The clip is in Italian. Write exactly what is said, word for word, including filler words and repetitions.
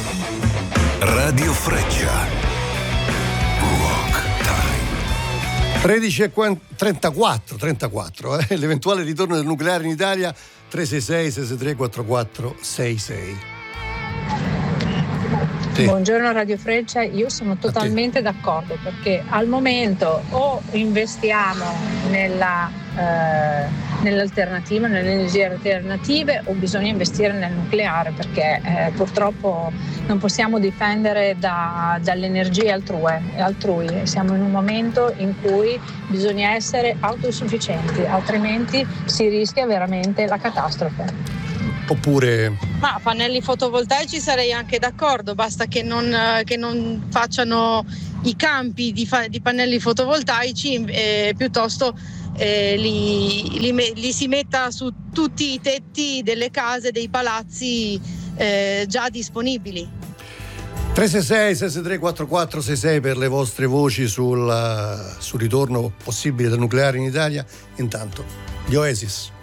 Radio Freccia. Rock Time. tredici e trentaquattro, trentaquattro eh? L'eventuale ritorno del nucleare in Italia. Tre sei sei sei sei tre quattro quattro sei sei. Sì. Buongiorno Radio Freccia, io sono totalmente d'accordo, perché al momento o investiamo nella, eh, nell'alternativa, nelle energie alternative, o bisogna investire nel nucleare, perché eh, purtroppo non possiamo dipendere da, dalle energie altrui, altrui. Siamo in un momento in cui bisogna essere autosufficienti, altrimenti si rischia veramente la catastrofe. Oppure ma pannelli fotovoltaici sarei anche d'accordo, basta che non, che non facciano i campi di, fa, di pannelli fotovoltaici, eh, piuttosto eh, li, li, li si metta su tutti i tetti delle case, dei palazzi eh, già disponibili. tre sei sei sei sei tre quattro quattro sei sei per le vostre voci sul, sul ritorno possibile del nucleare in Italia. Intanto gli Oasis.